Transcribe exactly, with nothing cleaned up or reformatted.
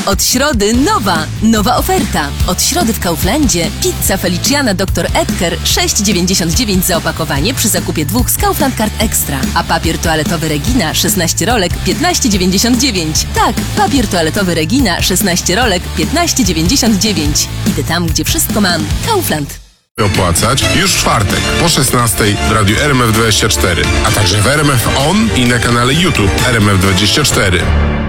Od środy nowa, nowa oferta. Od środy w Kauflandzie pizza Feliciana doktor Edgar sześć dziewięćdziesiąt dziewięć za opakowanie przy zakupie dwóch z Kaufland Card Extra. A papier toaletowy Regina szesnaście rolek piętnaście dziewięćdziesiąt dziewięć. Tak, papier toaletowy Regina szesnaście rolek piętnaście dziewięćdziesiąt dziewięć. Idę tam, gdzie wszystko mam. Kaufland. Opłacać już w czwartek po szesnastej w radiu R M F dwadzieścia cztery, a także w R M F On i na kanale YouTube R M F dwadzieścia cztery.